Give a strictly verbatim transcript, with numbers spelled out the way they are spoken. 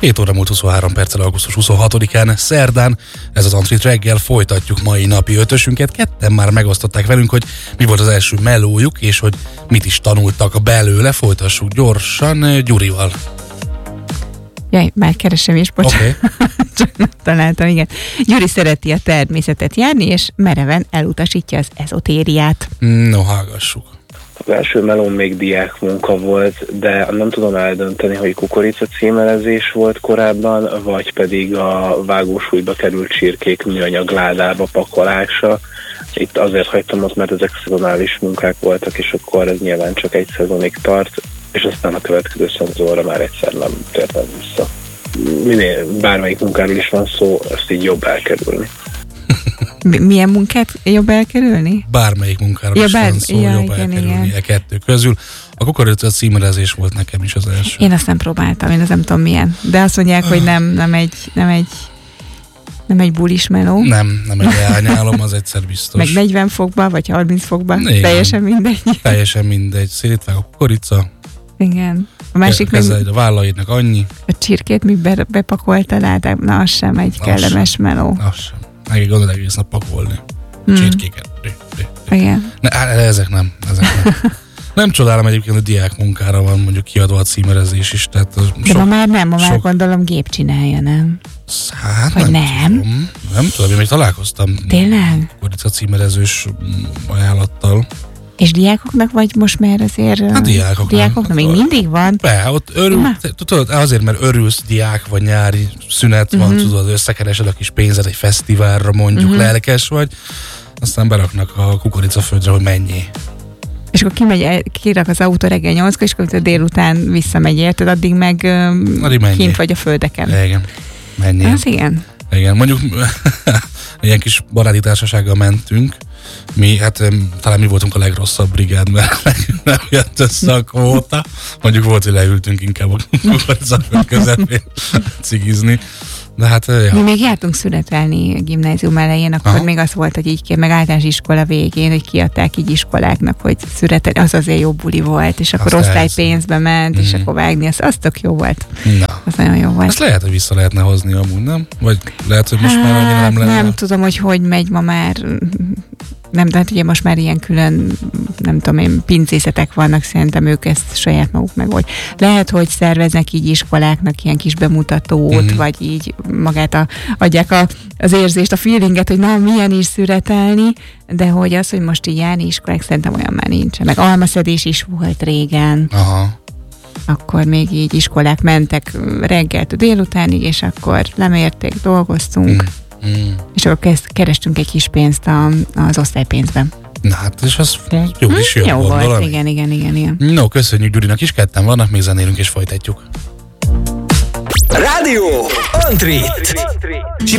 hét óra múlt huszonhárom perccel augusztus huszonhatodikán, szerdán, ez az Antrit reggel, folytatjuk mai napi ötösünket. Ketten már megosztották velünk, hogy mi volt az első melójuk, és hogy mit is tanultak belőle. Folytassuk gyorsan Gyurival. Jaj, már keresem is, bocsánat. Okay. Csak nem találtam, igen. Gyuri szereti a természetet járni, és mereven elutasítja az ezotériát. No, hallgassuk. Az első melón még diák munka volt, de nem tudom eldönteni, hogy kukorica címerezés volt korábban, vagy pedig a vágósúlyba került csirkék műanyag ládába pakolása. Itt azért hagytam ott, mert ezek szezonális munkák voltak, és akkor ez nyilván csak egy szezonig tart, és aztán a következő szezonra már egyszer nem tértem vissza. Minél bármelyik munkáról is van szó, ezt így jobb elkerülni. Milyen munkát jobb elkerülni? Bármelyik munkáról ja, is bár... van szó, ja, jobb igen, elkerülni igen. a kettő közül. A kukorica címerezés volt nekem is az első. Én azt nem próbáltam, én azt nem tudom milyen. De azt mondják, hogy nem, nem egy, nem egy, nem egy bulis meló. Nem, nem egy leányálom, az egyszer biztos. Meg negyven fokba, vagy harminc fokba, igen. Teljesen mindegy. Teljesen mindegy. Szétvág a kukorica. Igen. A másik meg... A vállaidnak annyi. A csirkét mi be, bepakoltál, de na az sem egy az kellemes sem. meló. Az sem. Meg gondolod egész nap pakolni. Hmm. Csirkéket. Igen. Ne, ezek nem. Ezek nem. Nem csodálom egyébként, hogy diák munkára van mondjuk kiadva a címerezés is. Tehát de sok, ma már nem, ma sok... már gondolom gép csinálja, nem? Hát vagy nem, nem? Tudom. Nem tudom, én még találkoztam. Tényleg? Kukorica címerezős ajánlattal. És diákoknak vagy most már azért... A diákoknak. Diákoknak még mindig van? Be, ott örül, tudod, azért, mert örülsz, diák vagy, nyári szünet van, uh-huh. tudod, összekeresed a kis pénzed egy fesztiválra, mondjuk uh-huh. lelkes vagy, aztán beraknak a kukoricaföldre, hogy mennyi. És akkor kimegy, kirak az autó reggel nyolckor, és akkor délután visszamegy, érted, addig meg addig kint vagy a földeken. Igen, mennyi. Az igen. Igen, mondjuk ilyen kis baráti társasággal mentünk, mi, hát talán mi voltunk a legrosszabb brigád, mert nem jött össze a kvóta. Mondjuk volt, hogy leültünk inkább a kukoricaföld közepén cigizni. De hát, ja. Mi még jártunk szünetelni a gimnázium elején, akkor aha. még az volt, hogy így kér, meg általános iskola végén, hogy kiadták így iskoláknak, hogy szünetelni, az azért jó buli volt, és akkor osztálypénzbe ment, mm. és akkor vágni, az, az tök jó volt. Na. Az nagyon jó volt. Ezt lehet, hogy vissza lehetne hozni amúgy, nem? Vagy lehet, hogy most hát, már annyira nem lenne? Nem tudom, hogy hogy megy ma már. Nem, de hát ugye most már ilyen külön, nem tudom én, pincészetek vannak, szerintem ők ezt saját maguk megold. Lehet, hogy szerveznek így iskoláknak ilyen kis bemutatót, mm-hmm. vagy így magát a, adják a, az érzést, a feelinget, hogy na, milyen is szüretelni, de hogy az, hogy most így járni iskolák, szerintem olyan már nincsen. Meg almaszedés is volt régen. Aha. Akkor még így iskolák mentek reggeltől délutánig, és akkor lemérték, dolgoztunk. Mm. Mm. És akkor kezd, kerestünk egy kis pénzt a, az osztálypénzben. Na hát, és az jó hmm, is jó, jó volt. Volt, igen, igen, igen, igen. No, köszönjük Gyurinak is, ketten vannak, még zenélünk és folytatjuk. Rádió Antrit!